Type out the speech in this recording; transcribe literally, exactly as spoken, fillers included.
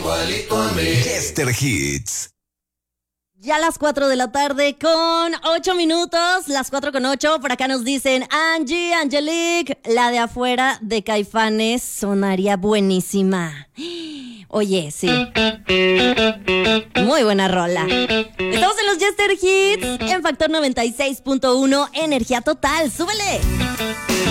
igualito a mí. Chester Hits. Ya las cuatro de la tarde con ocho minutos, las cuatro con ocho, por acá nos dicen Angie, Angelique, la de afuera de Caifanes sonaría buenísima. Oye, sí. Muy buena rola. Estamos en los Chester Hits, en Factor noventa y seis punto uno, energía total, súbele.